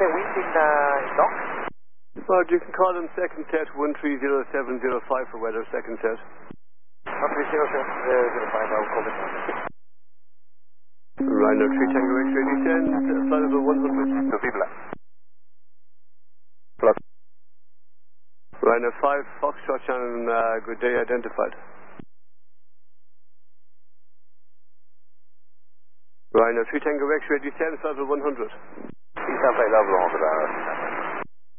okay, wind in dock? Well, you can call them second set 130705 for weather, second set. 130705, I'll call it. Rhino 3 Tango X-ray descend, flight level 100. To people. Plus. Rhino 5, Foxtrot Shannon, good day identified. Rhino 3 Tango X-ray descend, flight level 100. Descend flight level 100.